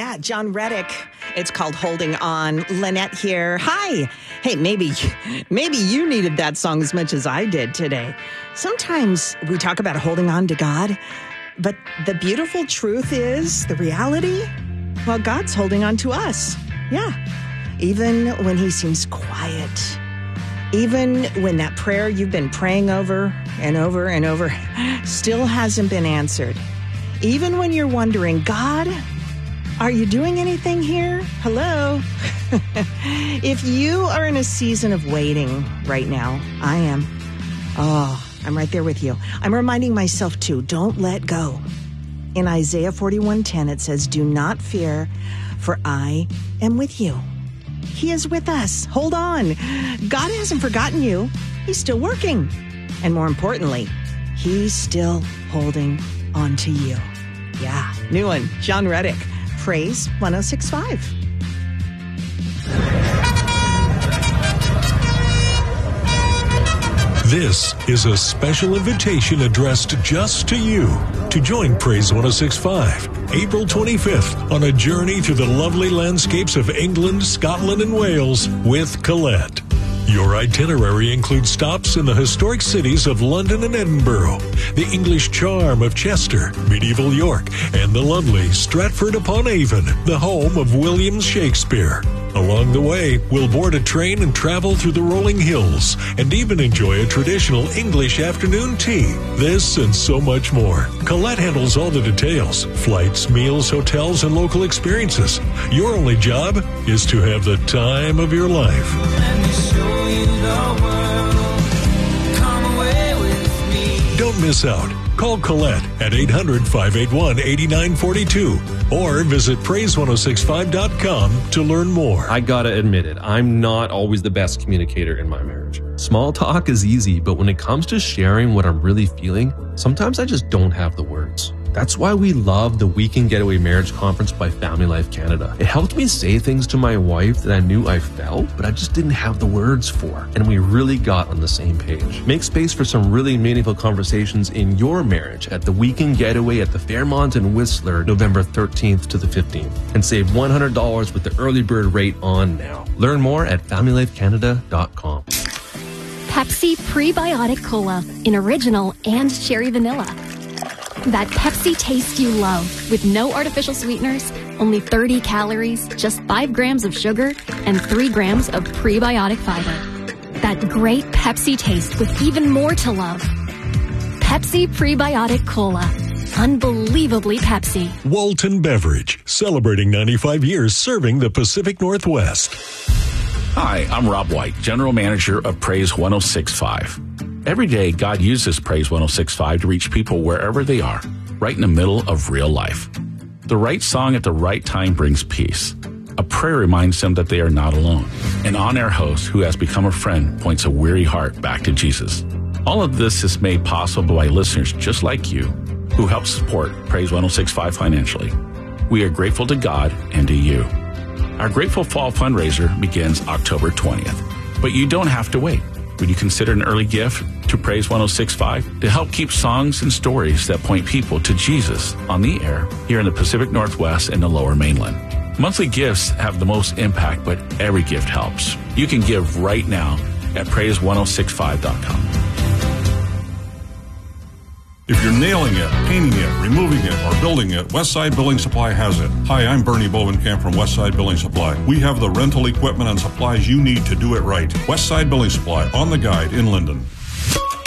Yeah, John Reddick. It's called Holding On. Lynette here. Hi. Hey, maybe you needed that song as much as I did today. Sometimes we talk about holding on to God, but the beautiful truth is, the reality, well, God's holding on to us. Yeah. Even when he seems quiet. Even when that prayer you've been praying over and over and over still hasn't been answered. Even when you're wondering, God, are you doing anything here? Hello? If you are in a season of waiting right now, I am. Oh, I'm right there with you. I'm reminding myself too, don't let go. In Isaiah 41:10, it says, do not fear, for I am with you. He is with us. Hold on. God hasn't forgotten you. He's still working. And more importantly, he's still holding on to you. Yeah, new one, John Reddick, Praise 106.5. This is a special invitation addressed just to you to join Praise 106.5, April 25th, on a journey through the lovely landscapes of England, Scotland, and Wales with Colette. Your itinerary includes stops in the historic cities of London and Edinburgh, the English charm of Chester, medieval York, and the lovely Stratford-upon-Avon, the home of William Shakespeare. Along the way, we'll board a train and travel through the rolling hills, and even enjoy a traditional English afternoon tea. This and so much more. Colette handles all the details: flights, meals, hotels, and local experiences. Your only job is to have the time of your life. Let me show you the world. Come away with me. Don't miss out. Call Colette at 800-581-8942 or visit praise1065.com to learn more. I gotta admit it, I'm not always the best communicator in my marriage. Small talk is easy, but when it comes to sharing what I'm really feeling, sometimes I just don't have the words. That's why we love the Weekend Getaway Marriage Conference by Family Life Canada. It helped me say things to my wife that I knew I felt, but I just didn't have the words for. And we really got on the same page. Make space for some really meaningful conversations in your marriage at the Weekend Getaway at the Fairmont in Whistler, November 13th to the 15th. And save $100 with the early bird rate on now. Learn more at FamilyLifeCanada.com. Pepsi Prebiotic Cola in original and cherry vanilla. That Pepsi taste you love, with no artificial sweeteners, only 30 calories, just 5 grams of sugar, and 3 grams of prebiotic fiber. That great Pepsi taste with even more to love. Pepsi Prebiotic Cola. Unbelievably Pepsi. Walton Beverage, celebrating 95 years serving the Pacific Northwest. Hi, I'm Rob White, General Manager of Praise 106.5. Every day, God uses Praise 106.5 to reach people wherever they are, right in the middle of real life. The right song at the right time brings peace. A prayer reminds them that they are not alone. An on-air host who has become a friend points a weary heart back to Jesus. All of this is made possible by listeners just like you who help support Praise 106.5 financially. We are grateful to God and to you. Our Grateful Fall fundraiser begins October 20th, but you don't have to wait. Would you consider an early gift to Praise 106.5 to help keep songs and stories that point people to Jesus on the air here in the Pacific Northwest and the Lower Mainland? Monthly gifts have the most impact, but every gift helps. You can give right now at praise1065.com. If you're nailing it, painting it, removing it, or building it, Westside Building Supply has it. Hi, I'm Bernie Bovenkamp from Westside Building Supply. We have the rental equipment and supplies you need to do it right. Westside Building Supply, on the guide in Linden.